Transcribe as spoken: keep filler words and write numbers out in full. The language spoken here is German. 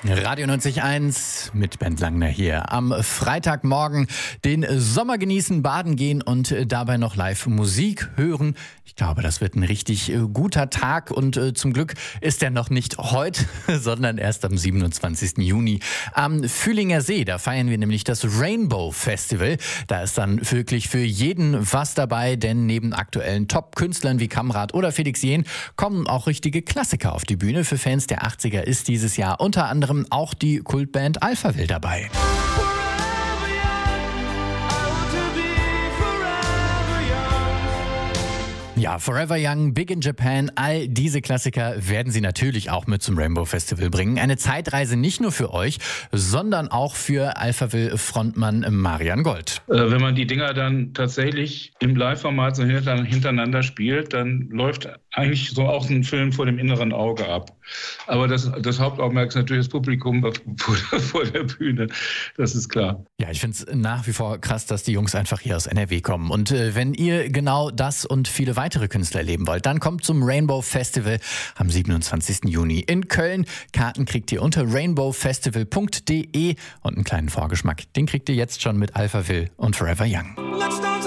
Radio neunzig Komma eins mit Bernd Langner hier. Am Freitagmorgen den Sommer genießen, baden gehen und dabei noch live Musik hören. Ich glaube, das wird ein richtig guter Tag und äh, zum Glück ist er noch nicht heute, sondern erst am siebenundzwanzigsten Juni am Fühlinger See. Da feiern wir nämlich das Rainbow Festival. Da ist dann wirklich für jeden was dabei, denn neben aktuellen Top-Künstlern wie Kamrat oder Felix Jähn kommen auch richtige Klassiker auf die Bühne. Für Fans der achtziger ist dieses Jahr unter anderem auch die Kultband Alphaville dabei. Ja, Forever Young, Big in Japan, all diese Klassiker werden sie natürlich auch mit zum Rainbow Festival bringen. Eine Zeitreise nicht nur für euch, sondern auch für Alphaville-Frontmann Marian Gold. Äh, wenn man die Dinger dann tatsächlich im Live-Format so hintereinander spielt, dann läuft eigentlich so auch ein Film vor dem inneren Auge ab. Aber das, das Hauptaugenmerk ist natürlich das Publikum vor, vor der Bühne, das ist klar. Ja, ich finde es nach wie vor krass, dass die Jungs einfach hier aus N R W kommen. Und äh, wenn ihr genau das und viele weitere Künstler erleben wollt, dann kommt zum Rainbow Festival am siebenundzwanzigsten Juni in Köln. Karten kriegt ihr unter rainbow festival punkt de und einen kleinen Vorgeschmack, den kriegt ihr jetzt schon mit Alphaville und Forever Young. Let's